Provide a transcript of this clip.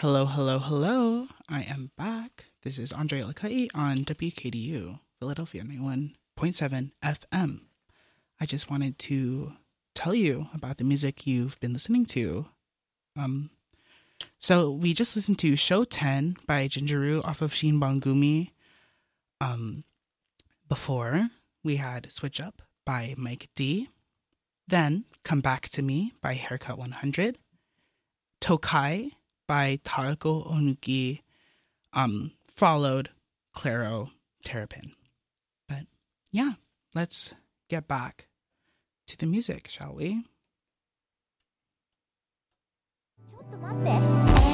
Hello, hello, hello. I am back. This is Andre Lakai on WKDU, Philadelphia 91.7 FM. I just wanted to tell you about the music you've been listening to. Um, so we just listened to Show 10 by Jinjeru off of Shin Bangumi. Before, we had Switch Up by Mike D. Then, Come Back to Me by Haircut 100. Tokai by Tarako Onuki, followed Claro Terrapin. But yeah, let's get back to the music, shall we? ちょっと待って。